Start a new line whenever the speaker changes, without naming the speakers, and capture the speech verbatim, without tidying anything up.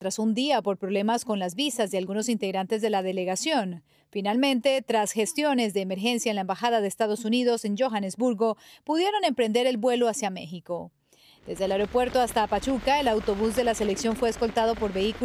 tras un día por problemas con las visas de algunos integrantes de la delegación. Finalmente, tras gestiones de emergencia en la Embajada de Estados Unidos en Johannesburgo, pudieron emprender el vuelo hacia México. Desde el aeropuerto hasta Pachuca, el autobús de la selección fue escoltado por vehículos